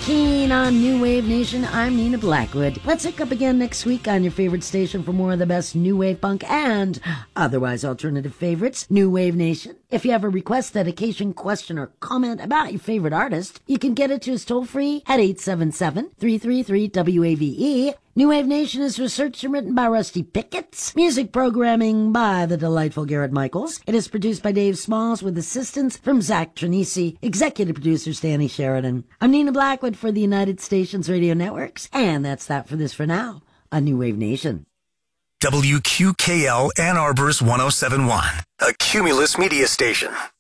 Keen on New Wave Nation. I'm Nina Blackwood. Let's hook up again next week on your favorite station for more of the best new wave punk and otherwise alternative favorites, New Wave Nation. If you have a request, dedication, question, or comment about your favorite artist, you can get it to us toll-free at 877-333-WAVE. New Wave Nation is researched and written by Rusty Pickett. Music programming by the delightful Garrett Michaels. It is produced by Dave Smalls with assistance from Zach Trinisi. Executive producer Stanley Sheridan. I'm Nina Blackwood for the United Stations Radio Networks. And that's that for this for now on New Wave Nation. WQKL Ann Arbor's 107.1, a Cumulus media station.